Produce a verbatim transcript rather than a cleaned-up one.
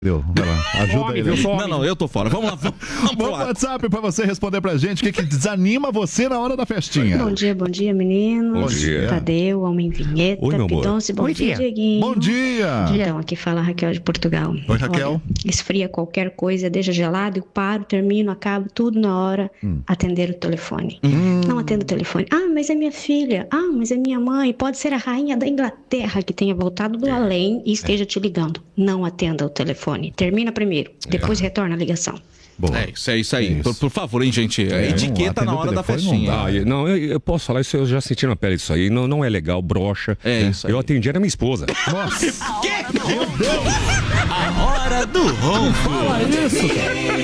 Deu, vai lá, ajuda ele. Não, não, eu tô fora. Vamos lá, vamos, vamos Vamos no WhatsApp pra você responder pra gente o que, que desanima você na hora da festinha. Bom dia, bom dia, meninos. Bom dia. Tadeu, Homem Vinheta, Oi, meu amor. Pidonce, bom Bom dia, dia. Dieguinho. Bom dia! Então, aqui fala a Raquel de Portugal. Oi, Raquel. Olha, esfria qualquer coisa, deixa gelado, eu paro, termino, acabo, tudo na hora, Hum. atender o telefone. Não atendo o telefone. Ah, mas é minha filha. Ah, mas é minha mãe. Pode ser a rainha da Inglaterra que tenha voltado do além e esteja te ligando. Não atenda o telefone. Termina primeiro, depois retorna a ligação. Boa. É isso, é isso aí. É isso. Por, por favor, hein, gente? É, Etiqueta não, na hora da atender o telefone festinha. não dá. Ah, eu- não, eu, eu posso falar isso, eu já senti na pele disso aí. Não, não é legal, brocha. É isso aí. Eu atendi, era minha esposa. Nossa! A hora do ronco. Fala isso, cara!